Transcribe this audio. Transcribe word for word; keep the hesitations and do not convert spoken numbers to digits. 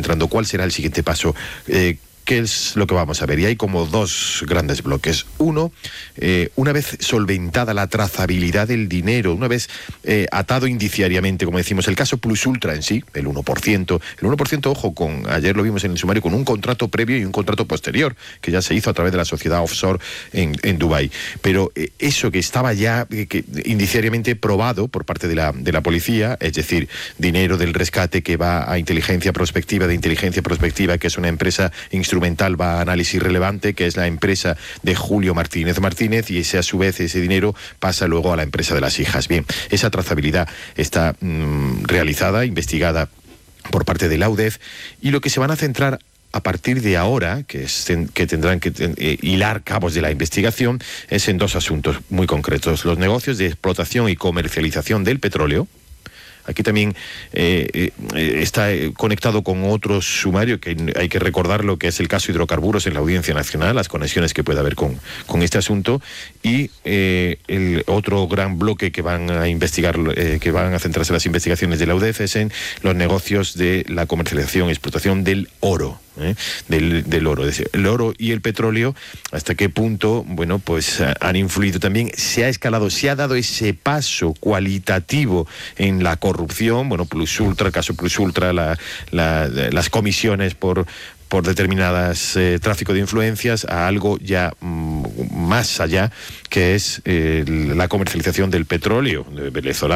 encontrando. ¿Cuál será el siguiente paso? Eh, ¿Qué es lo que vamos a ver? Y hay como dos grandes bloques. Uno, eh, una vez solventada la trazabilidad del dinero, una vez eh, atado indiciariamente, como decimos, el caso Plus Ultra en sí, el uno por ciento, el uno por ciento, ojo, con, ayer lo vimos en el sumario, con un contrato previo y un contrato posterior, que ya se hizo a través de la sociedad offshore en, en Dubái. Pero eh, eso que estaba ya eh, que, indiciariamente probado por parte de la, de la policía, es decir, dinero del rescate que va a inteligencia prospectiva, de inteligencia prospectiva, que es una empresa instrumental, va a análisis relevante, que es la empresa de Julio Martínez Martínez, y ese a su vez ese dinero pasa luego a la empresa de las hijas. Bien, esa trazabilidad está mmm, realizada, investigada por parte de la U D E F, y lo que se van a centrar a partir de ahora, que, es, que tendrán que eh, hilar cabos de la investigación, es en dos asuntos muy concretos: los negocios de explotación y comercialización del petróleo. Aquí también eh, eh, está conectado con otro sumario que hay que recordarlo, que es el caso hidrocarburos en la Audiencia Nacional, las conexiones que puede haber con, con este asunto, y eh, el otro gran bloque que van a investigar, eh, que van a centrarse las investigaciones de la U D E F es en los negocios de la comercialización y explotación del oro. ¿eh? Del, del oro, es decir, el oro y el petróleo, hasta qué punto, bueno, pues han influido también, se ha escalado, se ha dado ese paso cualitativo en la corrupción, bueno, Plus Ultra, el caso Plus Ultra, la, la, las comisiones por por determinadas eh, tráfico de influencias, a algo ya mmm, más allá, que es eh, la comercialización del petróleo venezolano.